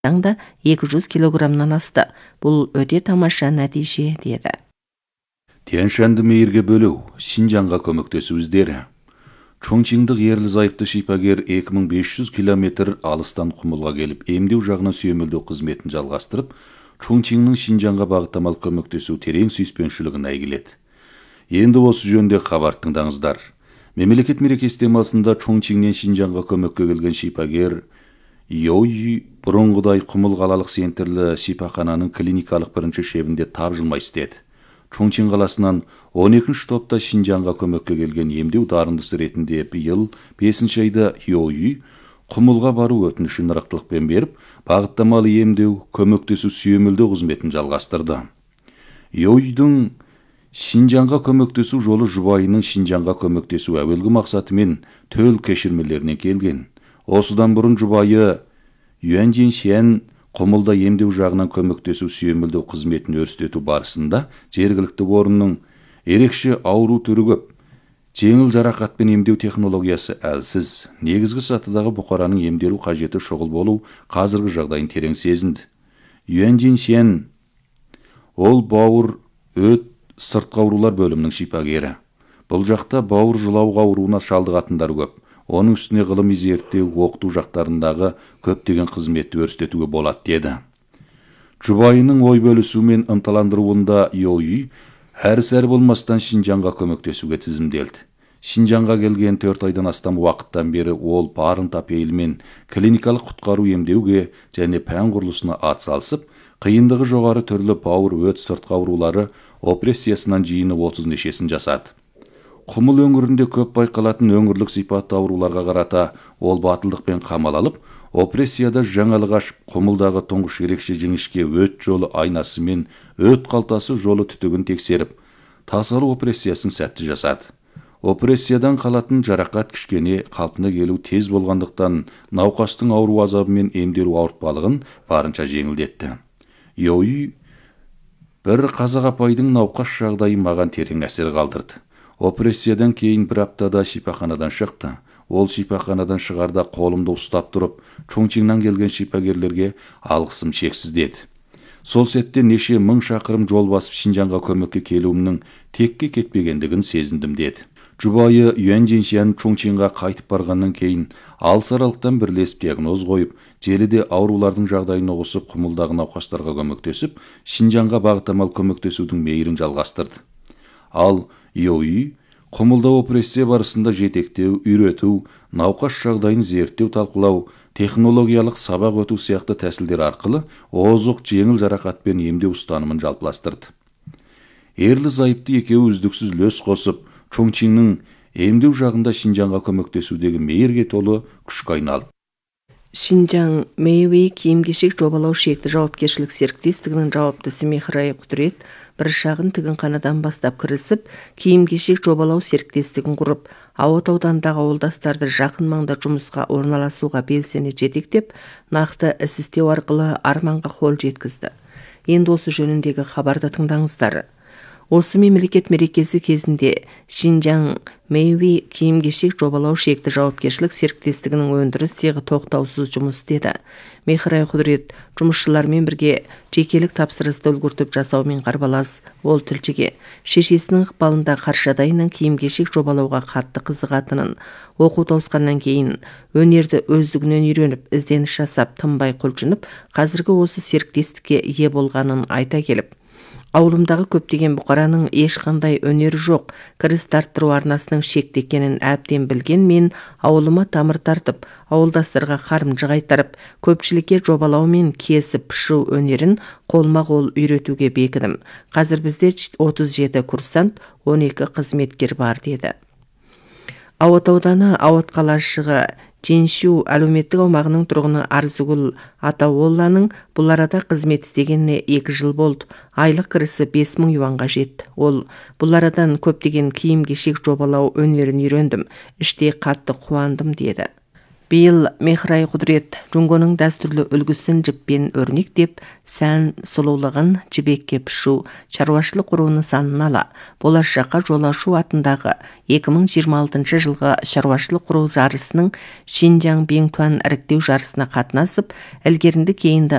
да 200 килограммнан асты. Бұл өте тамаша нәтиже, деді. Тянь-Шаньды мейірге бөлу, Шинжаңға көмектесуіздері. Чоңчиңдық ерлі зайыпты шипагер 2500 километр алыстан құмылға келіп, емдеу жағынан сүйемелдеу қызметін жалғастырып, Чоңчиңнің Шинжаңға бағыттамалы көмектесу терең сүйіспеншілігін әйгіледі. Енді осы жөнде хабар тыңдаңыздар. Мемлекет мерекесі темасында Чоңчиңнен Шинжаңға көмекке келген шипагер Йоуи бұрынғыдай құмыл қалалық центрлі шипахананың клиникалық бірінші шебінде тапжылмай істеді. Чоңчиң қаласынан 12-ші топта Шинжаңға көмекке келген емдеу дарындысы ретінде биыл 5-ші айда Йоуи құмылға бару өтінішін ырықтылықпен беріп, бағыттамалы емдеу, көмектесу сүйемелдеу қызметін жалғастырды. Йоуидің Шинжаңға көмектесу жолы жұбайының Шинжаңға көмектесу әуелгі мақсатымен төл кешірмелерінен келген. Осыдан бұрын жұбайы Юань Жиншен құмылда емдеу жағынан көмектесу сүйемелдеу қызметін өрістету барысында жергілікті орынның ерекше ауру түрі көп, жеңіл жарақатпен емдеу технологиясы әлсіз, негізгі сатыдағы бұқараның емделу қажеті шұғыл болу қазіргі жағдайын терең сезінді. Юань Жиншен ол бауыр, өт, сыртқы аурулар бөлімінің шипагері. Бұл жақта бауыр жылауға ауруына шалдығатындар көп. Оның үстіне ғылыми зерттеу, оқыту жақтарындағы көптеген қызметті өрістетуге болады, деді. Жұбайының ой бөлісумен ынталандыруында Йоуи әрі-сәрі болмастан Шинжаңға көмектесуге тізімделді. Шинжаңға келген 4 айдан астам уақыттан бері ол барынта пейілмен клиникалық құтқару емдеуге және пән құрылысына атсалысып, қиындығы жоғары түрлі бауыр, өт, сыртқы аурулары операциясынан жиыны 30 нешесін жасады. Құмыл өңірінде көп байқалатын өңірлік сипатты ауруларға қарата ол батылдықпен қамал алып, операцияда жаңалық ашып, құмылдағы тұңғыш ерекше жіңішке өт жолы айнасы мен өт қалтасы жолы түтігін тексеріп, тасалау операциясын сәтті жасады. Операциядан қалатын жарақат кішкене, қалпына келу тез болғандықтан науқастың ауру азабы мен емделу ауыртпалығын барынша жеңілдетті. Йоуи бір қазақ апайдың науқас жағдайы маған терең әсер қалдырды. Операциядан кейін 1 аптада шипаханадан шықты. Ол шипаханадан шығарда қолымды ұстап тұрып, Чоңчиңнан келген шипагерлерге алғысым шексіз, деді. Сол сәтте неше мың шақырым жол басып Шинжаңға көмекке келуімнің текке кетпегендігін сезіндім, деді. Жұбайы Юань Жиншен Чоңчиңға қайтып барғаннан кейін алыс аралықтан бірлесіп диагноз қойып, желіде аурулардың жағдайын ұғысып, құмылдағы науқастарға көмектесіп, Шинжаңға бағыттамалы көмектесудің мейірін жалғастырды. Ал Йоуи құмылда операция барысында жетектеу, үйрету, науқас жағдайын зерттеу, талқылау, технологиялық сабақ өту сияқты тәсілдер арқылы озық жеңіл жарақатпен емдеу ұстанымын жалпыластырды. Ерлі зайыпты екеуі үздіксіз үлес қосып, Чоңчиңнің емдеу жағында Шинжаңға көмектесудегі мейірге толы күшке айналды. Шинжаң Мэйуэй киім-кешек жобалау шекті жауапкершілік серіктестігінің жауаптысы Михрай Құдірет бір шағын тігінханадан бастап кірісіп, киім-кешек жобалау серіктестігін құрып, Ауат ауданындағы ауылдастарды жақын маңда жұмысқа орналасуға белсене жетектеп, нақты іс істеу арқылы арманға қол жеткізді. Енді осы жөніндегі хабарды тыңдаңыздар. Осы мемлекет мерекесі кезінде Шинжаң Мэйуэй киім-кешек жобалау шекті жауапкершілік серіктестігінің өндіріс цехы тоқтаусыз жұмыс істеді. Михрай Құдірет жұмысшылармен бірге жекелік тапсырысты үлгіртіп жасаумен қарбалас. Ол тілшіге шешесінің ықпалында Қаршадайының киім-кешек жобалауға қатты қызығатынын, оқу тауысқаннан кейін өнерді өздігінен үйреніп, ізденіс жасап, тынбай құлшынып, қазіргі осы серіктестікке ие болғанын айта келіп, ауылымдағы көптеген бұқараның ешқандай өнері жоқ, кіріс тарттыру арнасының шекті екенін әбден білген мен ауылыма тамыр тартып, ауылдастарға қарымжы қайтарып, көпшілікке жобалау мен кесіп пішу өнерін қолма-қол үйретуге бекідім. Қазір бізде 37 курсант, 12 қызметкер бар, деді. Ауат ауданы Ауат қалашығы Ченшу әлеуметтік аумағының тұрғыны Арзугүл Атаолланың бұл арада қызмет істегеніне 2 жыл болды. Айлық кірісі 5000 юанға жетті. Ол бұл арадан көптеген киім-кешек жобалау өнерін үйрендім. Іште қатты қуандым, деді. Биыл Мехрай Құдырет Жуңгоның дәстүрлі үлгісін жіппен өрнектеп, сән сұлулығын жібекке пішу, шаруашылық құру нысанын ала, болашаққа жол ашу атындағы 2026 жылғы шаруашылық құру жарысының Шинжаң Беңтуан іріктеу жарысына қатынасып, ілгерінді кейінді